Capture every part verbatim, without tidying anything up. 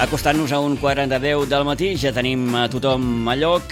Acostant-nos a un quart de deu del matí, ja tenim a tothom a lloc,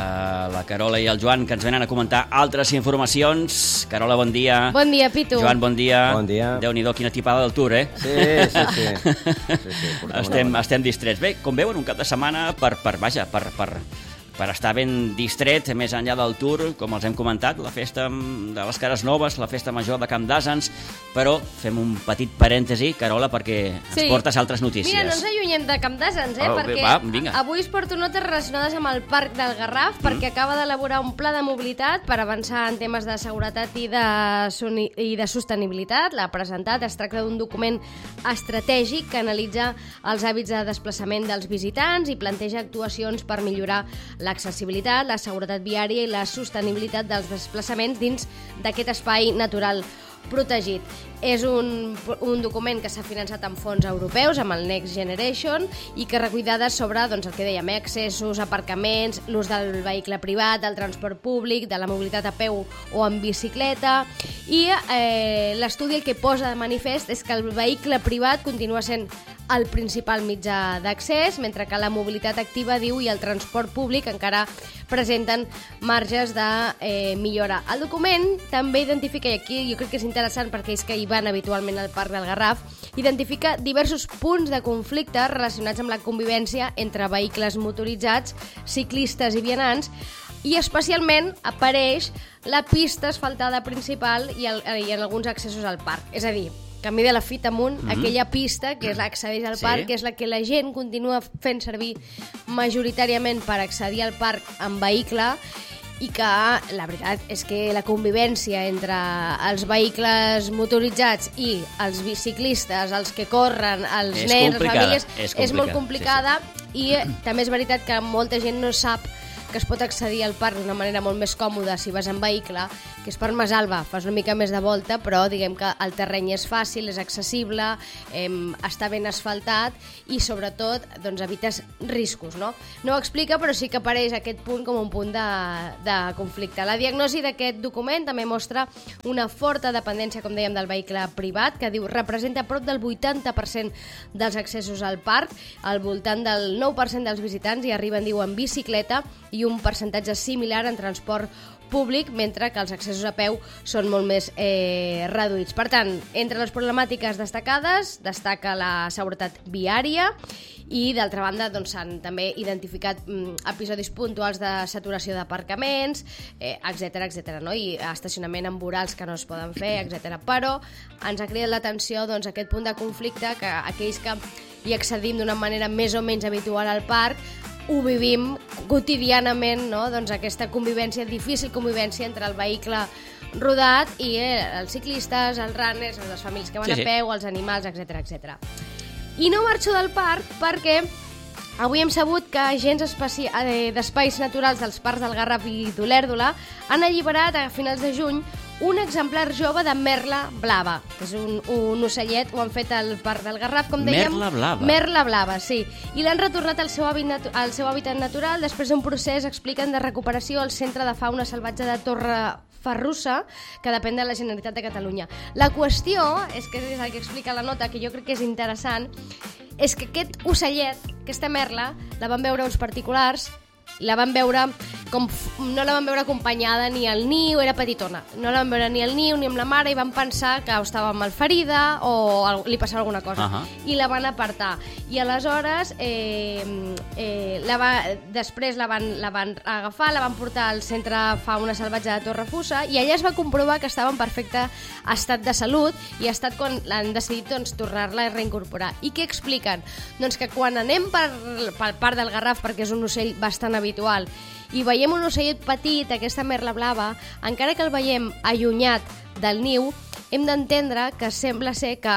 a la Carola i el Joan, que ens venen a comentar altres informacions. Carola, bon dia. Bon dia, Pitu. Joan, bon dia. Bon dia. Déu-n'hi-do, quina tipada del Tour, eh? Sí, sí, sí. sí, sí estem, estem distrets. Bé, com veuen, un cap de setmana per, per vaja, per... per per estar ben distret, més enllà del Tour, com els hem comentat, la festa de les Cares Noves, la festa major de Camp d'Àsens, però fem un petit parèntesi, Carola, perquè ens sí. portes altres notícies. Mira, no ens allunyem de Camp d'Àsens, eh? Oh, perquè va, vinga. avui us porto notes relacionades amb el Parc del Garraf, mm. perquè acaba d'elaborar un pla de mobilitat per avançar en temes de seguretat i de, i de sostenibilitat. L'ha presentat, es tracta d'un document estratègic que analitza els hàbits de desplaçament dels visitants i planteja actuacions per millorar l'accessibilitat, la seguretat viària i la sostenibilitat dels desplaçaments dins d'aquest espai natural protegit. És un, un document que s'ha finançat amb fons europeus, amb el Next Generation, i que recull dades sobre, doncs, el que dèiem, accessos, aparcaments, l'ús del vehicle privat, del transport públic, de la mobilitat a peu o en bicicleta, i eh, l'estudi el que posa de manifest és que el vehicle privat continua sent el principal mitjà d'accés, mentre que la mobilitat activa, diu, i el transport públic encara presenten marges de eh, millora. El document també identifica, i aquí jo crec que és interessant perquè és que hi van habitualment al Parc del Garraf, identifica diversos punts de conflicte relacionats amb la convivència entre vehicles motoritzats, ciclistes i vianants, i especialment apareix la pista asfaltada principal i, el, i en alguns accessos al parc. És a dir, camí de la Fita amunt, mm-hmm. aquella pista que és l'accedeix al sí. parc, que és la que la gent continua fent servir majoritàriament per accedir al parc en vehicle, i que la veritat és que la convivència entre els vehicles motoritzats i els biciclistes, els que corren, els és nens, les famílies, és, és molt complicada, sí, sí. i també és veritat que molta gent no sap que es pot accedir al parc d'una manera molt més còmoda si vas en vehicle, que és per Masalva, fas una mica més de volta, però diguem que el terreny és fàcil, és accessible, eh, està ben asfaltat i sobretot doncs, evites riscos, no? No ho explica, però sí que apareix aquest punt com un punt de, de conflicte. La diagnosi d'aquest document també mostra una forta dependència, com dèiem, del vehicle privat, que diu representa prop del vuitanta per cent dels accessos al parc, al voltant del nou per cent dels visitants hi arriben, diu, en bicicleta, i un percentatge similar en transport públic, mentre que els accessos a peu són molt més eh, reduïts. Per tant, entre les problemàtiques destacades destaca la seguretat viària i, d'altra banda, doncs, s'han també identificat mm, episodis puntuals de saturació d'aparcaments, eh, etcètera, etcètera, no? I estacionament en vorals que no es poden fer, etcètera. Però ens ha cridat l'atenció, doncs, aquest punt de conflicte que aquells que hi accedim d'una manera més o menys habitual al parc ho vivim quotidianament, no? Doncs aquesta convivència, difícil convivència entre el vehicle rodat i eh, els ciclistes, els runners, les famílies que van sí, sí. a peu, els animals, etcètera, etcètera. I no marxo del parc perquè avui hem sabut que agents especi... d'espais naturals dels parcs del Garraf i d'Olèrdola han alliberat a finals de juny un exemplar jove de merla blava, que és un, un ocellet, ho han fet al Parc del Garraf, com dèiem. Merla blava? Merla blava, sí. I l'han retornat al seu, natu- al seu hàbitat natural després d'un procés, expliquen, de recuperació al Centre de Fauna Salvatge de Torre Ferrussa, que depèn de la Generalitat de Catalunya. La qüestió, és que és el que explica la nota, que jo crec que és interessant, és que aquest ocellet, aquesta merla, la van veure uns particulars, la van veure com no la van veure acompanyada ni al niu, era petitona, no la van veure ni al niu ni amb la mare i van pensar que estava malferida o li passava alguna cosa, uh-huh. i la van apartar. I aleshores eh, eh, la va, després la van, la van agafar, la van portar al Centre Fauna Salvatge de Torrefussa i allà es va comprovar que estava en perfecte estat de salut i ha estat quan han decidit, doncs, tornar-la a reincorporar. I què expliquen? Doncs que quan anem per, pel Parc del Garraf, perquè és un ocell bastant habitual, i veiem un ocellet petit, aquesta merla blava, encara que el veiem allunyat del niu, hem d'entendre que sembla ser que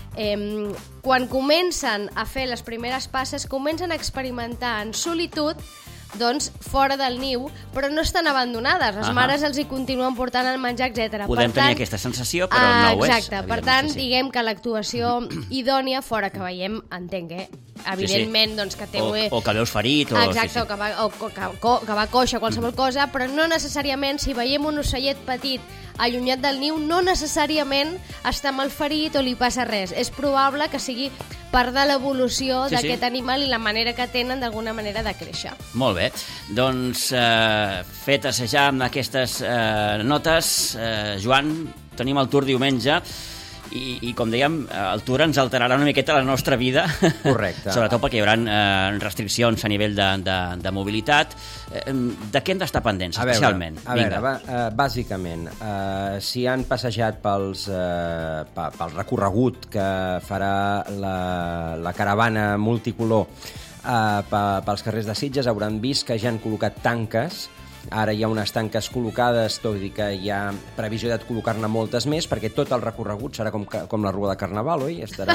eh, quan comencen a fer les primeres passes, comencen a experimentar en solitud, doncs, fora del niu, però no estan abandonades. Les uh-huh. mares els hi continuen portant el menjar, etcètera. Podem per tenir tant, aquesta sensació, però ah, no ho és. Exacte. Per tant, sí, sí. diguem que l'actuació idònia, fora que veiem, entenc, eh? Evidentment, sí, sí. doncs, que té... O, o que veus ferit, o... Exacte, sí, sí. o, que va, o que, que, que va coixa, qualsevol cosa, però no necessàriament, si veiem un ocellet petit allunyat del niu, no necessàriament està malferit o li passa res. És probable que sigui part de l'evolució Sí, sí. d'aquest animal i la manera que tenen d'alguna manera de créixer. Molt bé. Doncs, eh, fetes ja amb aquestes eh, notes, eh, Joan, tenim el Tour diumenge, i, i com dèiem, el Tour ens alterarà una miqueta la nostra vida. Correcte. Sobretot perquè hi haurà eh, restriccions a nivell de, de, de mobilitat. Eh, de què hem d'estar pendents, A veure, especialment? a veure, va, uh, bàsicament, uh, si han passejat pels, uh, pel recorregut que farà la, la caravana multicolor uh, pels carrers de Sitges, hauran vist que ja han col·locat tanques. Ara hi ha unes tanques col·locades, tot i que hi ha previsió de col·locar-ne moltes més, perquè tot el recorregut serà com, com la rua de Carnaval, oi? Estarà,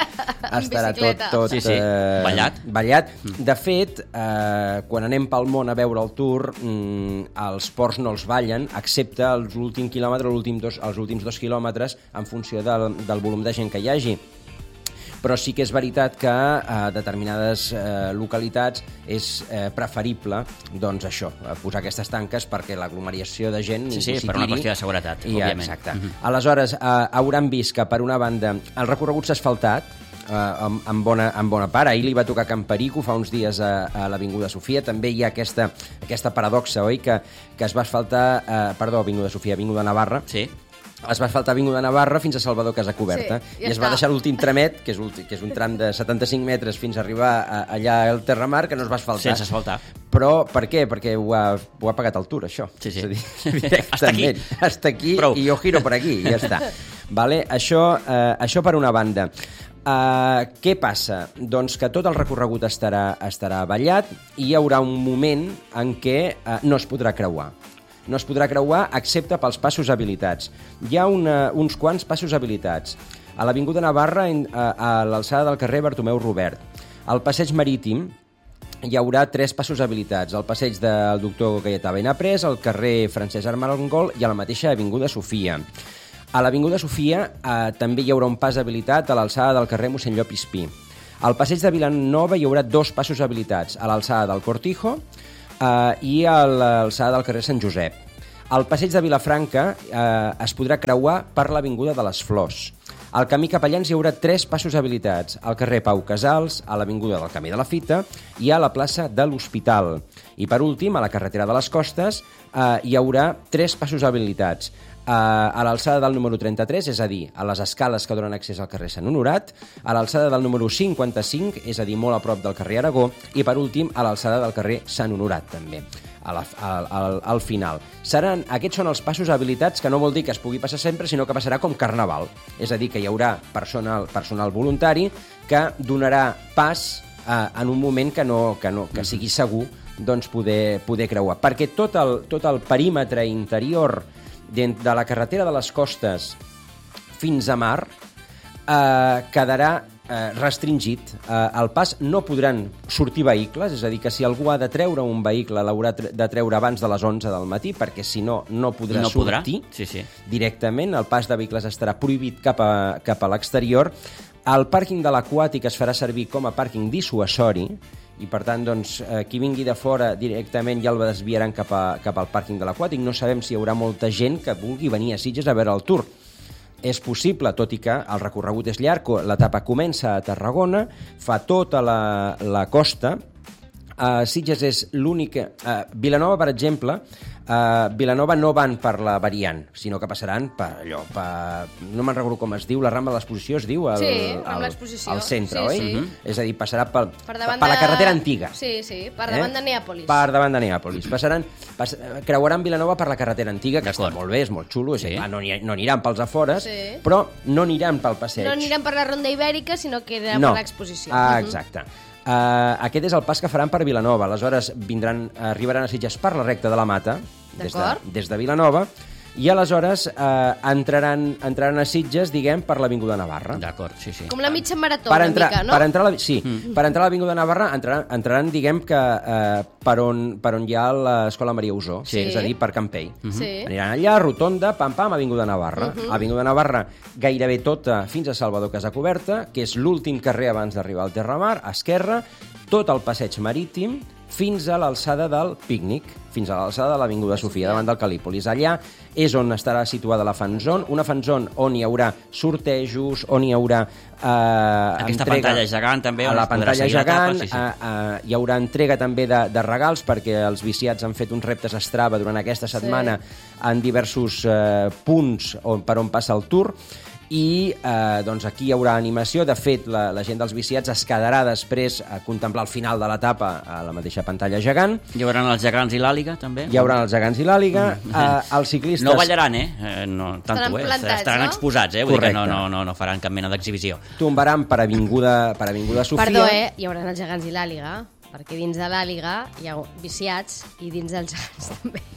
estarà tot, tot sí, sí. eh, ballat. ballat. De fet, eh, quan anem pel món a veure el Tour, mm, els ports no els ballen, excepte els últims quilòmetres, els últims dos, els últims dos quilòmetres, en funció del, del volum de gent que hi hagi. Però sí que és veritat que a determinades eh, localitats és eh, preferible, doncs això, posar aquestes tanques perquè l'aglomeració de gent Sí, sí, per una qüestió de seguretat, I, òbviament. Exacte. Uh-huh. Aleshores, eh, hauran vist que, per una banda, el recorregut s'ha asfaltat, eh, en, en, bona, en bona part. Ahir li va tocar a Can Perico fa uns dies a, a l'Avinguda Sofia. També hi ha aquesta, aquesta paradoxa, oi?, que, que es va asfaltar, eh, perdó, Avinguda Sofia, Avinguda Navarra, Sí. es va asfaltar Avinguda Navarra fins a Salvador Casacoberta, Sí, i ja es va està. deixar l'últim tramet, que és, ulti, que és un tram de setanta-cinc metres fins a arribar a, allà al Terramar, que no es va asfaltar. Sense asfaltar. Però per què? Perquè ho ha, ho ha pagat el Tour, això. Sí, sí. És a dir, directament. Hasta aquí, Prou. i yo giro por aquí, i ja està. Vale? Això, eh, això per una banda. Uh, què passa? Doncs que tot el recorregut estarà, estarà ballat i hi haurà un moment en què uh, no es podrà creuar. No es podrà creuar excepte pels passos habilitats. Hi ha una, uns quants passos habilitats. A l'Avinguda Navarra, a, a l'alçada del carrer Bartomeu Robert. Al passeig marítim hi haurà tres passos habilitats. Al passeig del doctor Gaietà Benaprés, al carrer Francesc Armengol i a la mateixa Avinguda Sofia. A l'Avinguda Sofia eh, també hi haurà un pas habilitat a l'alçada del carrer Mossèn Llop i Espí. Al passeig de Vilanova hi haurà dos passos habilitats, a l'alçada del Cortijo eh, i a l'alçada del carrer Sant Josep. Al passeig de Vilafranca eh, es podrà creuar per l'Avinguda de les Flors. Al camí cap allà hi haurà tres passos habilitats, al carrer Pau Casals, a l'Avinguda del Camí de la Fita i a la plaça de l'Hospital. I per últim, a la carretera de les Costes, eh, hi haurà tres passos habilitats. Uh, a l'alçada del número trenta-tres, és a dir, a les escales que donen accés al carrer Sant Honorat, a l'alçada del número cinquanta-cinc, és a dir, molt a prop del carrer Aragó, i per últim, a l'alçada del carrer Sant Honorat, també, a la, al, al, al final. Seran, aquests són els passos habilitats, que no vol dir que es pugui passar sempre, sinó que passarà com Carnaval. És a dir, que hi haurà personal, personal voluntari que donarà pas uh, en un moment que, no, que, no, que sigui segur doncs, poder, poder creuar. Perquè tot el, tot el perímetre interior de la carretera de les Costes fins a mar eh, quedarà eh, restringit. Eh, al pas no podran sortir vehicles, és a dir, que si algú ha de treure un vehicle l'haurà de treure abans de les onze del matí, perquè si no, no podrà no sortir podrà. Sí, sí. directament. El pas de vehicles estarà prohibit cap a, cap a l'exterior. El pàrquing de l'Aquàtic es farà servir com a pàrquing dissuasori, i per tant, doncs, eh, qui vingui de fora directament ja el desviaran cap, a, cap al pàrquing de l'Aquàtic. No sabem si hi haurà molta gent que vulgui venir a Sitges a veure el Tour. És possible, tot i que el recorregut és llarg, l'etapa comença a Tarragona, fa tota la, la costa. Uh, Sitges és l'única... Uh, Vilanova, per exemple, uh, Vilanova no van per la variant, sinó que passaran per allò, per... no me'n recordo com es diu, la Rambla de l'Exposició es diu? El, Sí, el, amb l'exposició. al centre, Sí, oi? sí. Uh-huh. És a dir, passarà per, Per per, davant per la de- carretera antiga. Sí, sí, per davant de Neàpolis. Per davant de Neàpolis. Passaran, pas, creuaran Vilanova per la carretera antiga, que està D'acord. molt bé, és molt xulo, és Sí. sí. no, aniran, no aniran pels afores, Sí. però no aniran pel passeig. No aniran per la Ronda Ibèrica, sinó que aniran No. per l'exposició. Ah, Mhm. exacte. Uh, aquest és el pas que faran per Vilanova. Aleshores vindran, arribaran a Sitges per la recta de la Mata, des de, D'acord. des de Vilanova, i aleshores eh, entraran, entraran a Sitges, diguem, per l'Avinguda Navarra. D'acord, sí, sí. Com la mitja marató, Per una entrar, mica, no? per entrar a la, sí, mm. per entrar a l'Avinguda Navarra entraran, entraran diguem, que eh, per, on, per on hi ha l'Escola Maria Usó, Sí. és a dir, per Campell. Sí. Aniran allà, rotonda, pam, pam, Avinguda Navarra. Mhm. Avinguda Navarra gairebé tota fins a Salvador Casacoberta, que és l'últim carrer abans d'arribar al Terramar, a esquerra, tot el passeig marítim fins a l'alçada del Pícnic, fins a l'alçada de l'Avinguda Sofia, davant del Calípolis. Allà és on estarà situada la fanzone, una fanzone on hi haurà sortejos, on hi haurà eh, aquesta entrega... pantalla gegant també, a on la es podrà pantalla seguir gegant, l'etapa, sí, sí. Eh, eh, hi haurà entrega també de, de regals, perquè els viciats han fet uns reptes a Strava durant aquesta setmana sí. en diversos eh, punts on, per on passa el Tour, i eh, doncs aquí hi haurà animació. De fet, la, la gent dels viciats es quedarà després a contemplar el final de l'etapa a la mateixa pantalla gegant. Hi haurà els gegants i l'àliga, també? Hi haurà els gegants i l'àliga. Mm. Eh, els ciclistes... No ballaran, eh? eh no, tanto, Estaran eh? plantats, Estaran no? exposats, eh? Vull dir que no, no, no, no faran cap mena d'exhibició. Tombaran per Avinguda, per Avinguda Sofia. Perdó, eh? Hi haurà els gegants i l'àliga, perquè dins de l'àliga hi ha viciats i dins dels gegants també.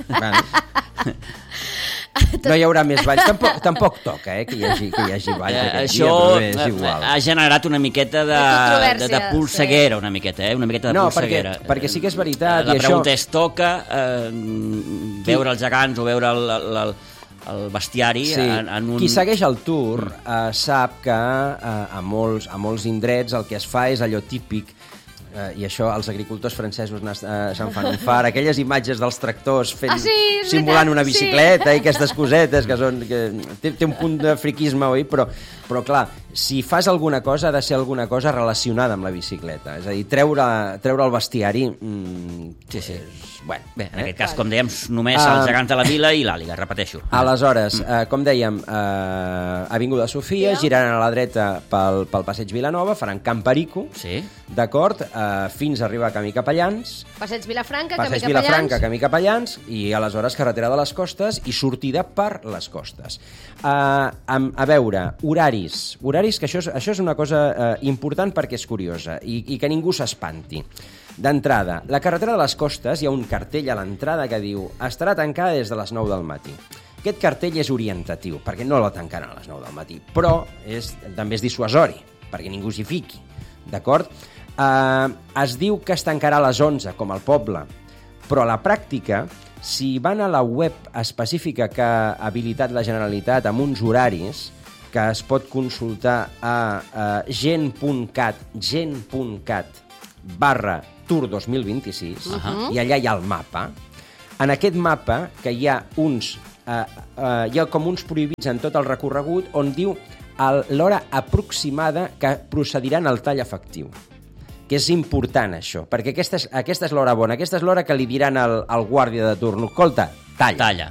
Bueno. No hi haurà més balls. Tampoc, tampoc toca, eh, que hi hagi, que hi hagi balls Eh, aquest això dia, però és igual. ha generat una miqueta de, De de, de polseguera, una miqueta, eh? Una miqueta de No, polseguera. perquè, perquè sí que és veritat. La i pregunta això... és, toca eh, veure els gegants o veure el, el, el, el bestiari Sí. en, en un... Qui segueix el Tour eh, sap que eh, a, molts, a molts indrets el que es fa és allò típic, eh, i això els agricultors francesos eh, se'n fan un far, aquelles imatges dels tractors fent, Ah, sí, és simulant veritat, una bicicleta sí. i aquestes cosetes que són... Que té, té un punt de friquisme, oi? Però, però clar, si fas alguna cosa ha de ser alguna cosa relacionada amb la bicicleta. És a dir, treure, treure el bestiari... Mmm, Sí, sí. És, bueno, Bé, en eh? aquest cas, com dèiem, només Ah. els gegants de la vila i l'àliga, repeteixo. Aleshores, eh, com dèiem, eh, Avinguda Sofia, Ja. giraran a la dreta pel, pel passeig Vilanova, faran Camp Perico, Sí. d'acord, eh, fins a arribar a Camí Capellans, Passeig Vilafranca, Camí passeig Capellans... Vilafranca, Camí Capellans, i aleshores carretera de les Costes i sortida per les Costes. Eh, a, a veure, horaris, horaris que això és, això és una cosa eh, important perquè és curiosa i, i que ningú s'espanti. D'entrada, la carretera de les Costes, hi ha un cartell a l'entrada que diu estarà tancada des de les nou del matí. Aquest cartell és orientatiu, perquè no la tancaran a les nou del matí, però és, també és dissuasori, perquè ningú s'hi fiqui, d'acord? Eh, es diu que es tancarà a les onze, com al poble, però a la pràctica, si van a la web específica que ha habilitat la Generalitat amb uns horaris, que es pot consultar a uh, gent.cat, gent.cat barra Tour dos mil vint-i-sis, uh-huh. i allà hi ha el mapa. En aquest mapa, que hi ha uns eh, eh, hi ha com uns prohibits en tot el recorregut, on diu el, l'hora aproximada que procediran al tall efectiu. Que és important, això, perquè aquesta és, aquesta és l'hora bona, aquesta és l'hora que li diran al, al guàrdia de turno, escolta, talla. Talla.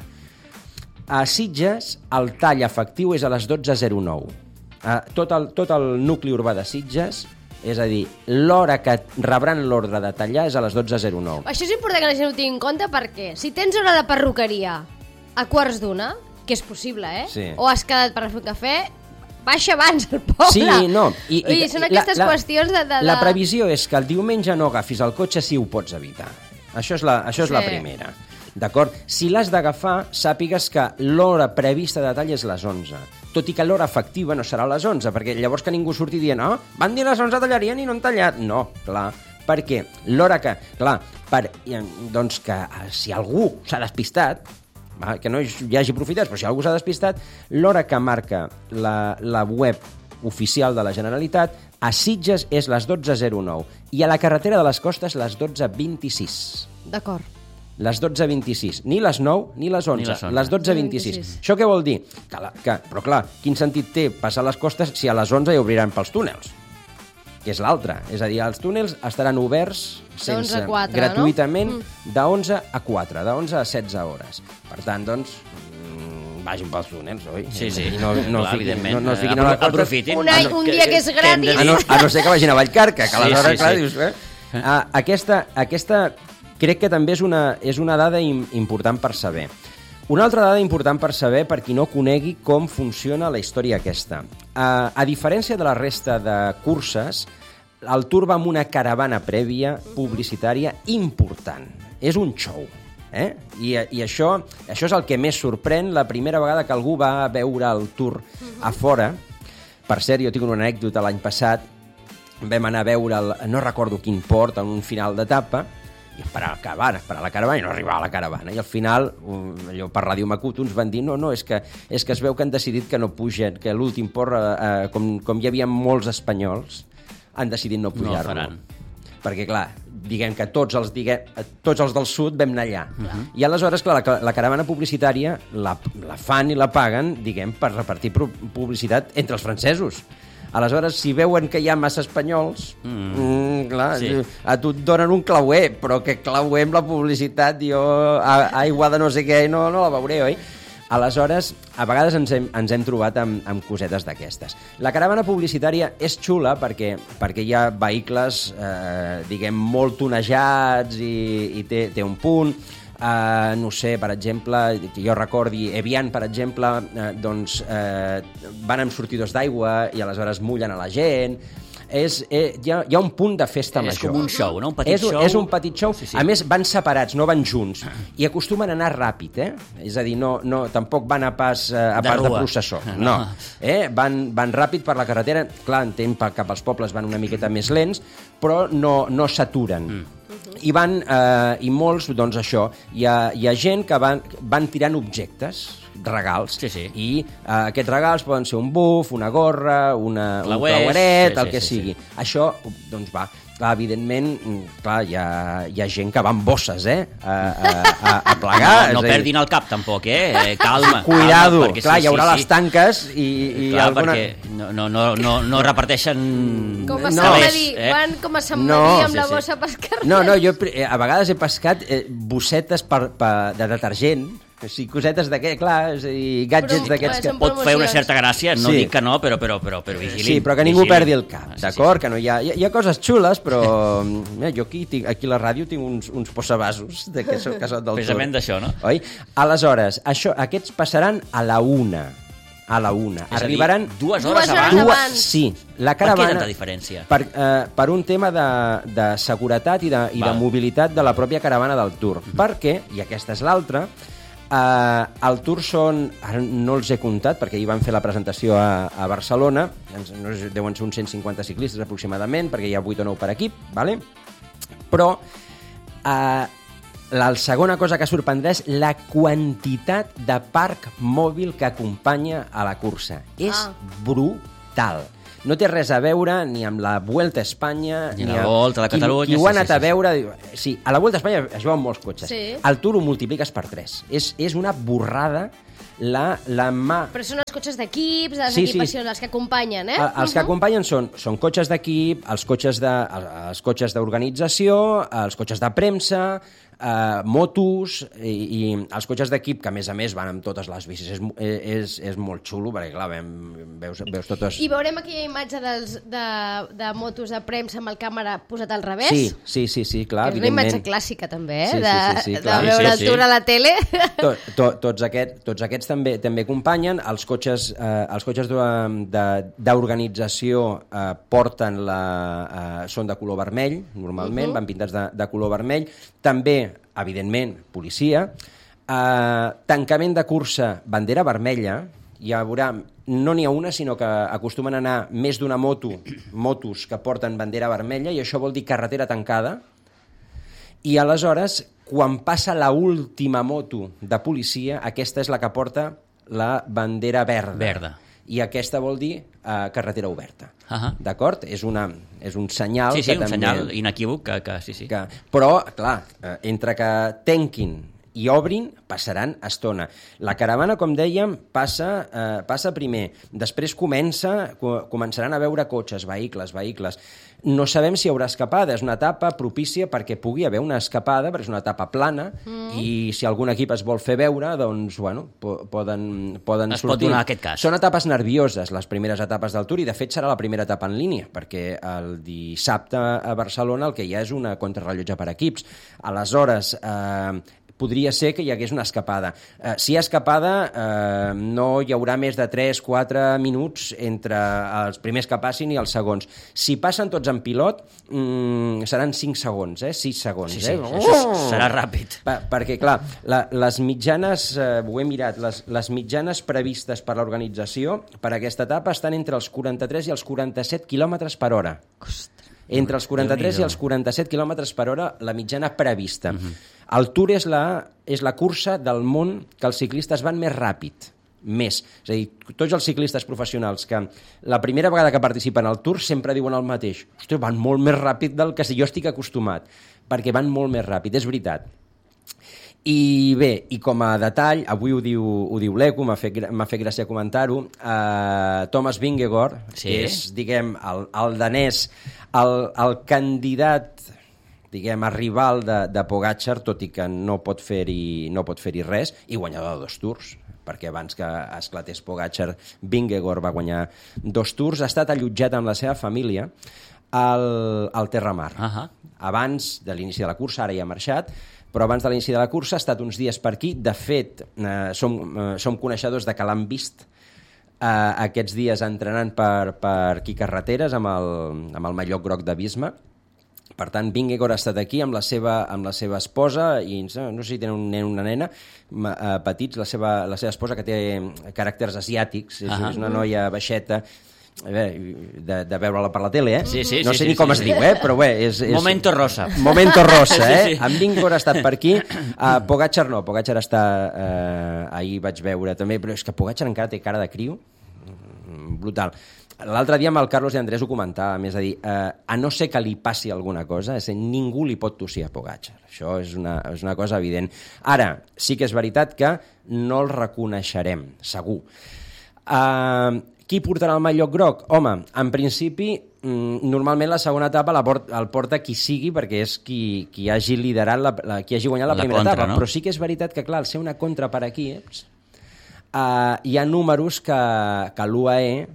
A Sitges, el tall efectiu és a les dotze zero nou. Uh, tot, el, tot el nucli urbà de Sitges, és a dir, l'hora que rebran l'ordre de tallar és a les dotze zero nou. Això és important que la gent ho tingui en compte perquè si tens hora de perruqueria a quarts d'una, que és possible, eh? Sí. O has quedat per fer un cafè, baixa abans al poble. Sí, no. I, Ui, i, són aquestes la, la, qüestions de, de, de... La previsió és que el diumenge no agafis el cotxe si ho pots evitar. Això és la, això és Sí. la primera. D'acord? Si l'has d'agafar, sàpigues que l'hora prevista de tall és les onze. Tot i que l'hora efectiva no serà a les onze, perquè llavors que ningú surti dient oh, van dir a les onze tallarien i no han tallat. No, clar, perquè l'hora que... Clar, per, doncs que si algú s'ha despistat, va, que no hi hagi aprofitats, però si algú s'ha despistat, l'hora que marca la, la web oficial de la Generalitat a Sitges és les dotze zero nou i a la carretera de les Costes les dotze vint-i-sis. D'acord. Les dotze vint-i-sis. Ni les nou ni les onze. Ni les onze. Les dotze vint-i-sis. Això què vol dir? Que la, que, però clar, quin sentit té passar les costes si a les onze ja obriran pels túnels? Que és l'altre. És a dir, els túnels estaran oberts sense, d'onze a quatre, gratuïtament no? Mm. d'onze a quatre, d'onze a setze hores. Per tant, doncs, mm, vagin pels túnels, oi? Sí, sí. I no, no, Clar, fiquin, evidentment. no, no es fiquin a la costa. Aprofitin. Un any- un dia que és gratis. A no, a no ser que vagin a Vallcarca, que Sí, aleshores, sí, clar, sí. dius... Eh? Ah, aquesta, aquesta crec que també és una, és una dada im, important per saber. Una altra dada important per saber, per qui no conegui com funciona la història aquesta. Uh, a diferència de la resta de curses, el Tour va amb una caravana prèvia publicitària important. És un show. Eh? I, i això, això és el que més sorprèn la primera vegada que algú va veure el Tour a fora. Per cert, jo tinc una anècdota l'any passat. Vam anar a veure, el, no recordo quin port, en un final d'etapa, i esperar la caravana, esperar la caravana, i no arribava a la caravana. I al final, allò per Ràdio Macuto, ens van dir no, no, és que, és que es veu que han decidit que no pugen, que l'últim port, eh, com, com hi havia molts espanyols, han decidit no pujar-lo. No faran. perquè, clar, diguem que tots els, diguem, tots els del sud vam anar allà. Uh-huh. I aleshores, clar, la, la caravana publicitària la, la fan i la paguen, diguem, per repartir publicitat entre els francesos. Aleshores, si veuen que hi ha massa espanyols, mm. Mm, clar, sí. a tu et donen un clauer, però que clauer amb la publicitat, jo, a, aigua de no sé què, no, no la veuré, oi? Aleshores, a vegades ens hem, ens hem trobat amb, amb cosetes d'aquestes. La caravana publicitària és xula perquè, perquè hi ha vehicles, eh, diguem, molt tonejats i, i té, té un punt. Uh, no sé, per exemple, que jo recordi, Evian, per exemple, uh, doncs uh, van amb sortidors d'aigua i aleshores mullen a la gent. És, eh, hi, ha, hi ha un punt de festa és major. És com un show, no? Un petit és, show. És un petit show. Sí, sí. A més, van separats, no van junts. I acostumen a anar ràpid, eh? És a dir, no, no, tampoc van a pas, eh, a de pas de processó. No. Eh? Van, van ràpid per la carretera. Clar, entenc que cap als pobles van una miqueta més lents, però no, no s'aturen. Mm. I van, eh, i molts, doncs això, hi ha, hi ha gent que van, van tirant objectes, regals, sí, sí. i eh, aquests regals poden ser un buf, una gorra, una, un claueret, sí, el que sí, sigui. Sí. Això, doncs va, clar, evidentment, clar, hi ha, hi ha gent que va amb bosses, eh, a, a, a plegar. No, no perdin el cap, tampoc, eh? Calma. Cuidado, calma, clar, sí, hi haurà sí, les sí. tanques i, i clar, alguna... perquè no, no, no, no, no reparteixen... Com a no. Sant Madí, eh? Van com a Sant Madí no, amb sí, la bossa sí. a pescar. No, no, jo a vegades he pescat eh, bossetes per, per, de detergent, o sigui, cosetes d'aquest, clar, és a dir, gadgets d'aquests que... Pot fer una certa gràcia, no sí. dic que no, però, però, però, però vigilin. Sí, però que ningú vigilin. perdi el cap, Ah, sí, d'acord? sí. Que no hi ha, hi ha, hi ha coses xules, però mira, jo aquí, tinc, aquí a la ràdio tinc uns, uns posavasos de que són, que són del Precisament tot. d'això, no? Oi? Aleshores, això, aquests passaran a la una. A la una. És Arribaran... a dir, dues Dues hores hores abans. abans. Dues, sí. La Per caravana... què tanta diferència? Per, eh, per un tema de, de seguretat i, de, i de mobilitat de la pròpia caravana del Tour. Mm-hmm. Perquè, i aquesta és l'altra, eh, el Tour són... Ara no els he comptat, perquè hi van fer la presentació a, a Barcelona, ens, no, deuen ser uns cent cinquanta ciclistes aproximadament, perquè hi ha vuit o nou per equip, vale? Però... Eh, La segona cosa que sorprendrà és la quantitat de parc mòbil que acompanya a la cursa. És Ah. brutal. No té res a veure ni amb la Vuelta a Espanya... Ni la Volta de Catalunya, Qui, qui ho sí, ha anat sí, sí. a veure... diu, sí, a la Vuelta a Espanya es veuen molts cotxes. Sí. El Tour ho multipliques per tres. És, és una borrada la, la mà... Però són els cotxes d'equips, de les Sí, sí. equipacions, els que acompanyen, eh? El- Els que acompanyen són, són cotxes d'equip, els cotxes de, els cotxes d'organització, els cotxes de premsa, eh, motos i, i els cotxes d'equip, que a més a més van amb totes les bicis. És, és, és molt xulo, perquè clar, veus, veus, veus totes... I veurem aquella imatge dels, de, de motos de premsa amb el càmera posat al revés? Sí, sí, sí, sí, clar, És una evidentment. imatge clàssica, també, eh? Sí, sí, de, sí, sí, de clar. veure Sí, el sí, Tour sí. a la tele. Tot, tot, tots, aquest, tots aquests també també acompanyen. Els cotxes, eh, els cotxes de- de- d'organització eh, porten la, eh, són de color vermell, normalment, uh-huh. van pintats de, de color vermell. També, evidentment, policia. Eh, tancament de cursa, bandera vermella. Hi haurà, no n'hi ha una, sinó que acostumen a anar més d'una moto, motos que porten bandera vermella, i això vol dir carretera tancada. I aleshores, quan passa la última moto de policia, aquesta és la que porta la bandera verda. Verda. I aquesta vol dir eh, carretera oberta. Ahà. D'acord? És, una, és un senyal... Sí, sí, que un també, senyal inequívoc que, que sí, sí. que, però, clar, eh, entre que tanquin i obrin, passaran estona. La caravana, com dèiem, passa, eh, passa primer. Després comença, co començaran a veure cotxes, vehicles, vehicles. No sabem si hi haurà escapada. És una etapa propícia perquè pugui haver una escapada, perquè és una etapa plana, mm. i si algun equip es vol fer veure, doncs, bueno, po poden, poden Es sortir. pot donar aquest cas. Són etapes nervioses, les primeres etapes del Tour, i de fet serà la primera etapa en línia, perquè el dissabte a Barcelona el que hi ha és una contrarrellotge per equips. Aleshores, eh, podria ser que hi hagués una escapada. Eh, si hi ha escapada, eh, no hi haurà més de tres quatre minuts entre els primers que passin i els segons. Si passen tots en pilot, mm, seran cinc segons, eh? sis segons. Sí, sí, eh? això serà ràpid. Per, perquè, clar, la, les mitjanes, eh, ho he mirat, les, les mitjanes previstes per l'organització per a aquesta etapa estan entre els quaranta-tres i els quaranta-set quilòmetres per hora. Ostres. Entre els quaranta-tres i els quaranta-set quilòmetres per hora, la mitjana prevista. Uh-huh. El Tour és la, és la cursa del món que els ciclistes van més ràpid. més. És a dir, tots els ciclistes professionals que la primera vegada que participen al Tour sempre diuen el mateix. Ostres, van molt més ràpid del que jo estic acostumat, perquè van molt més ràpid, és veritat. I bé, i com a detall, avui ho diu, ho diu l'Eco, m'ha fet, m'ha fet gràcia comentar-ho, eh, Thomas Vingegaard, sí. que és, diguem, el, el danès, el, el candidat, diguem, a rival de, de Pogačar, tot i que no pot fer-hi no pot fer-hi res, i guanyador de dos Tours, perquè abans que esclatés Pogačar, Vingegaard va guanyar dos Tours, ha estat allotjat amb la seva família al, al Terramar. Uh-huh. Abans de l'inici de la cursa, ara ja ha marxat, però abans de l'inici de la cursa ha estat uns dies per aquí. De fet, eh, som, eh, som coneixedors de que l'han vist eh, aquests dies entrenant per, per aquí carreteres amb el, amb el mallot groc de Visma. Per tant, Vingegaard ha estat aquí amb la seva, amb la seva esposa, i no sé si tenen un nen o una nena, eh, petits, la seva, la seva esposa, que té caràcters asiàtics, és, uh-huh. és una noia baixeta, Bé, de, de veure-la per la tele, eh? Sí, sí, no sé sí, ni sí, com sí, es sí. diu, eh? Però bé, és... és... Momento rosa. Momento rosa, eh? Sí, sí. En Vingegaard ha estat per aquí. Uh, Pogačar no, Pogačar està... Uh, ahir vaig veure també, però és que Pogačar encara té cara de criu. Mm, brutal. L'altre dia amb el Carlos de Andrés ho comentava, és a dir, uh, a no ser que li passi alguna cosa, és a dir, ningú li pot tossir a Pogačar. Això és una, és una cosa evident. Ara, sí que és veritat que no el reconeixerem, segur. Uh, Qui portarà el mallot groc? Home, en principi, normalment la segona etapa la port, el porta qui sigui, perquè és qui, qui hagi liderat, la, la, qui hagi guanyat la, la primera contra, etapa. No? Però sí que és veritat que, clar, al ser una contra per aquí, eh, uh, hi ha números que, que l'U A E,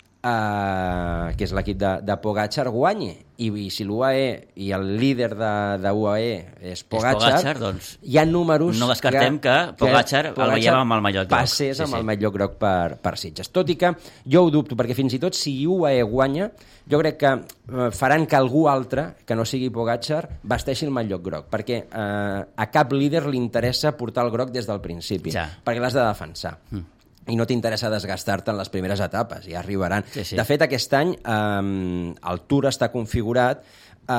uh, que és l'equip de, de Pogačar, guanyi. I, i si l'U A E i el líder de, de U A E és Pogačar, Pogačar doncs, hi ha números... No descartem que, que Pogačar, que Pogačar el veiem amb el mallot groc. Passés sí, amb sí. el mallot groc per, per Sitges. Tot i que jo ho dubto, perquè fins i tot si U A E guanya, jo crec que eh, faran que algú altre, que no sigui Pogačar, vesteixi el mallot groc, perquè eh, a cap líder li interessa portar el groc des del principi, ja. perquè l'has de defensar. Mm. I no t'interessa desgastar-te en les primeres etapes, ja arribaran. Sí, sí. De fet, aquest any eh, el Tour està configurat eh,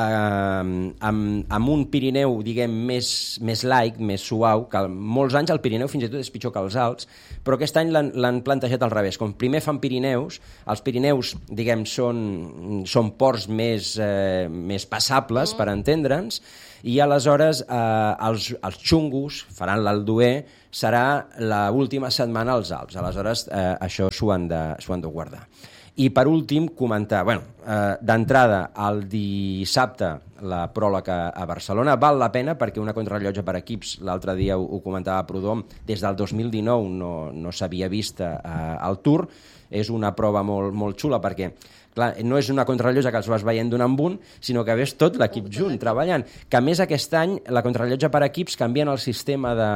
amb, amb un Pirineu, diguem, més, més laic, més suau, que molts anys el Pirineu fins i tot és pitjor que els Alps, però aquest any l'han plantejat al revés. Com primer fan Pirineus, els Pirineus, diguem, són, són ports més, eh, més passables, mm. per entendre'ns, i aleshores eh, els, els xungos faran l'Alduer, serà l'última setmana als Alps. Aleshores, eh, això s'ho han, de, s'ho han de guardar. I per últim, comentar, bueno, eh, d'entrada, el dissabte, la pròleg a, a Barcelona, val la pena perquè una contrarrellotge per equips, l'altre dia ho, ho comentava Prudhomme, des del dos mil dinou no, no s'havia vist eh, al Tour, és una prova molt, molt xula perquè clar, no és una contrarrellotge que els vas veient d'un en un, sinó que ves tot l'equip junt, treballant. Que a més aquest any la contrarrellotge per equips canvien el sistema de...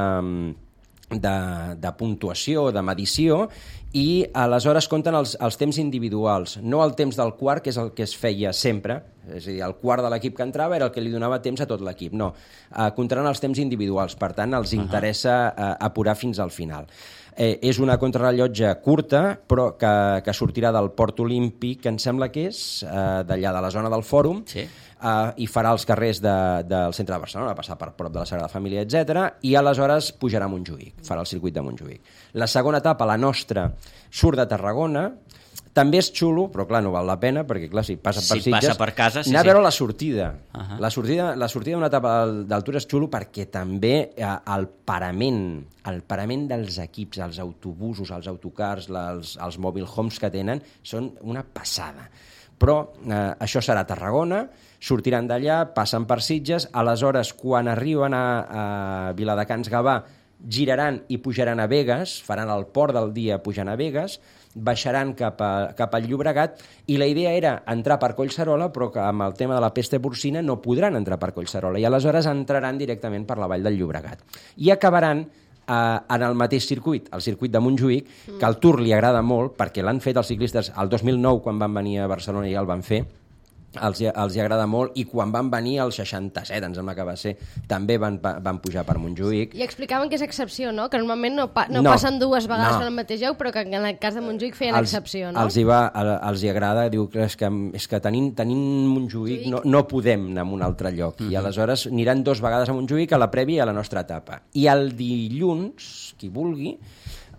De, de puntuació, de medició, i aleshores compten els, els temps individuals, no el temps del quart, que és el que es feia sempre, és a dir, el quart de l'equip que entrava era el que li donava temps a tot l'equip, no, uh, comptaran els temps individuals, per tant els interessa uh, apurar fins al final. Eh, és una contrarrellotge curta, però que, que sortirà del Port Olímpic, que em sembla que és, eh, d'allà de la zona del Fòrum, sí. eh, i farà els carrers de, del centre de Barcelona, passar per prop de la Sagrada Família, etcètera, i aleshores pujarà a Montjuïc, farà el circuit de Montjuïc. La segona etapa, la nostra, surt de Tarragona, també és xulo, però clar, no val la pena, perquè clar, si passa per si Sitges... passa per casa, sí, anar a sí. veure la sortida. Uh-huh. La sortida, la sortida d'una etapa del Tour és xulo perquè també eh, el parament, el parament dels equips, els autobusos, els autocars, la, els, els mobile homes que tenen, són una passada. Però eh, això serà a Tarragona, sortiran d'allà, passen per Sitges, aleshores, quan arriben a, a Viladecans Gavà, giraran i pujaran a Begues, faran el port del dia pujant a Begues, baixaran cap, a, cap al Llobregat, i la idea era entrar per Collserola, però que amb el tema de la pesta porcina no podran entrar per Collserola, i aleshores entraran directament per la vall del Llobregat. I acabaran eh, en el mateix circuit, el circuit de Montjuïc, mm. que al Tour li agrada molt, perquè l'han fet els ciclistes el dos mil nou, quan van venir a Barcelona ja el van fer, els, els hi agrada molt, i quan van venir el seixanta-set, em sembla que va ser, també van, van pujar per Montjuïc. I explicaven que és excepció, no? Que normalment no, pa no, no passen dues vegades no. en el mateix lloc, però que en el cas de Montjuïc feien els, excepció, no? Els hi, va, els hi agrada, diu que és que, és que tenint, tenint Montjuïc no, no podem anar a un altre lloc, mm-hmm. i aleshores aniran dues vegades a Montjuïc, a la prèvia i a la nostra etapa. I el dilluns, qui vulgui,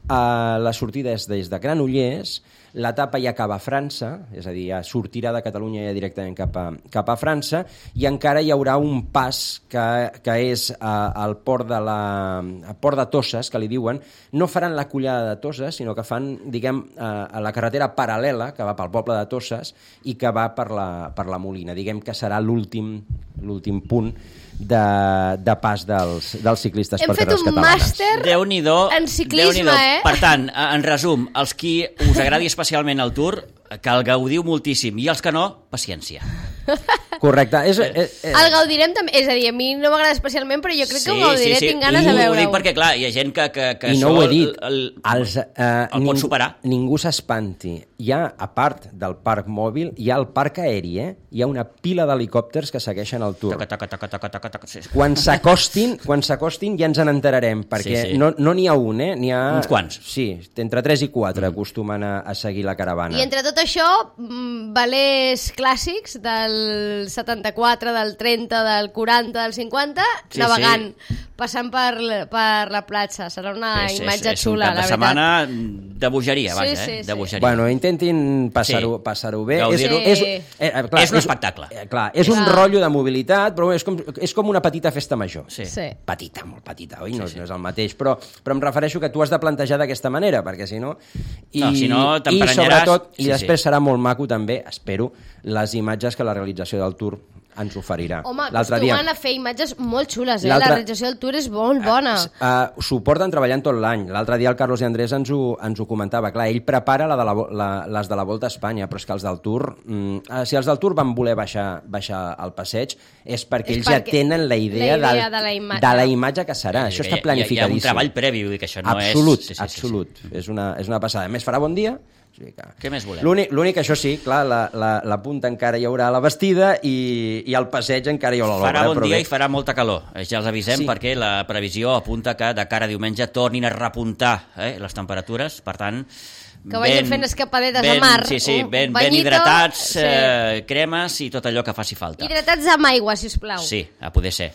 Uh, la sortida és des de Granollers, l'etapa ja acaba a França, és a dir, ja sortirà de Catalunya ja directament cap a, cap a França, i encara hi haurà un pas que, que és uh, al port de, la, al port de Toses, que li diuen. No faran la collada de Toses, sinó que fan, diguem, uh, a la carretera paral·lela que va pel poble de Toses i que va per la, per la Molina. Diguem que serà l'últim l'últim punt de, de pas dels, dels ciclistes Hem per terres catalanes. Hem fet un màster Déu-n'hi-do, en ciclisme, eh? Per tant, en resum, els qui us agradi especialment el Tour, que el gaudiu moltíssim, i els que no, paciència. Correcte. És, és, és... El gaudirem també, és a dir, a mi no m'agrada especialment, però jo crec sí, que ho gaudiré, sí, sí. tinc ganes I de veure-ho. Ho dic perquè, clar, hi ha gent que, que, que I això no ho he dit, el, el, els, uh, el ningú, pot superar. Ningú s'espanti. Hi ha, a part del parc mòbil, hi ha el parc aeri, eh? Hi ha una pila d'helicòpters que segueixen el Tour. Taca, taca, taca, taca, taca, taca, sí. Quan s'acostin, quan s'acostin ja ens n'enterarem, perquè Sí, sí. no no n'hi ha un, eh? N'hi ha... Uns quants. Sí, entre tres i quatre mm. acostumen a, a seguir la caravana. I entre tot això, mm, velers clàssics del setanta-quatre, del trenta, del quaranta, del cinquanta, Sí, navegant, sí. passant per, per la platja. Serà una és, imatge és, xula, és un cap de la setmana veritat. de bogeria, Sí, vaja, sí, eh? sí. De bogeria. Bueno, intentin passar-ho Sí. passar-ho bé. Gaudir-ho. És, Sí. és, eh, clar, És un espectacle. Eh, clar, és un Clar. rotllo de mobilitat, però és com, és com una petita festa major. Sí. Sí. Petita, molt petita, oi? No, sí, sí. no és el mateix, però, però em refereixo que tu has de plantejar d'aquesta manera, perquè si no... I, No, si no, I t'emprenyaràs. sobretot, Sí, i després sí. serà molt maco també, espero, les imatges que la realització del Tour ens oferirà. Home, L'altre dia, acostumen a fer imatges molt xules, eh? La L'altre- realització del Tour és molt bona. Uh, s'ho porten treballant tot l'any. L'altre dia el Carlos i Andrés ens ho, ens ho comentava. Clar, ell prepara la de la, vo- la, les de la Volta a Espanya, però és que els del Tour... Mm, uh, si els del Tour van voler baixar, baixar al passeig, és perquè És ells perquè ja tenen la idea, la idea del, de la imatge. de la imatge que serà. Això està Hi ha- planificadíssim. Hi ha un treball previ, vull dir que això no absolut, és... Sí, sí, sí, absolut. És, una, és una passada. A més, farà bon dia. O sigui que... Què més volem? L'únic, l'únic, això sí, clar, la, la, la punta encara hi haurà la vestida i, i al passeig encara hi haurà l'obra. Farà bon però dia bé. i farà molta calor. Eh, Ja els avisem Sí. perquè la previsió apunta que de cara a diumenge tornin a repuntar eh, les temperatures. Per tant, Que vagin fent escapadetes ben, a mar. Sí, sí, Un ben, ben banyito, hidratats, sí. eh, cremes i tot allò que faci falta. Hidratats amb aigua, sisplau. Sí, a poder ser.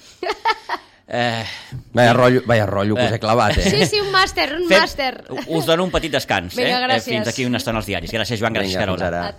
Eh, Vaya rotllo, vaya rotllo que Eh. us he clavat, eh? Sí, sí, un màster, un Fem- màster. us dono un petit descans. Vinga, eh? gràcies. Fins aquí una estona als diaris. Gràcies, Joan, gràcies, Vinga, fins Carola. ara. A tu.